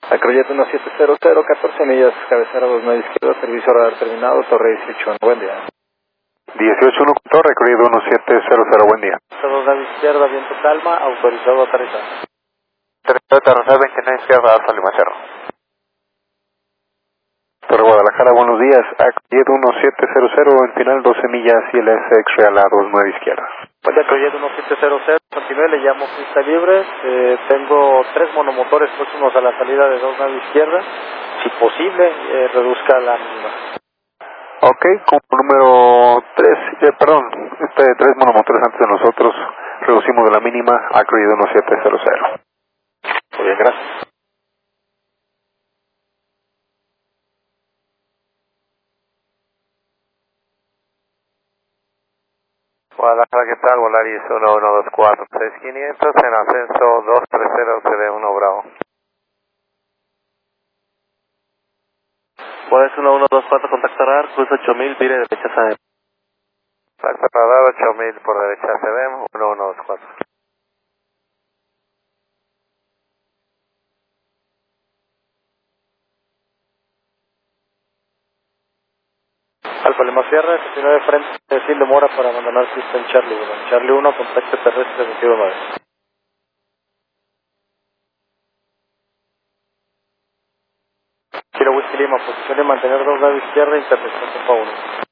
Acrojet 1700, 14 millas, cabecera 29 izquierda, servicio radar terminado, Torre 18, buen día. 18-1 Torre, Acrojet 1700, buen día. 29 izquierda, viento calma, autorizado a aterrizar. Aterrizar 29 izquierda, Alfa Lima Cerro. Torre Guadalajara, buenos días, Acrojet 1700, en final 12 millas, ILS X-Ray a la 29 izquierda. Buen día, Acrojet 1700, continúe, le llamo pista libre, tengo 3 monomotores próximos a la salida de 29 izquierda, si posible, reduzca la mínima. Ok, como número 3, perdón, 3 monomotores antes de nosotros, reducimos de la mínima, Acrojet 1700. Muy bien, gracias. Guadalajara, ¿qué tal? Volaris 1124, 6500 en ascenso 230 CD1 Bravo. Volaris 1124, contactar, cruz 8000, vire derecha SAEM. Contacto radar 8000 por derecha CDM 1124. Alfa Lima Sierra, 79 frente, sin demora para abandonar pista en Charlie 1. Charlie 1, contacto terrestre 229. Kilo Whisky Lima, posición de mantener 29 izquierda, intercepción Papa 1.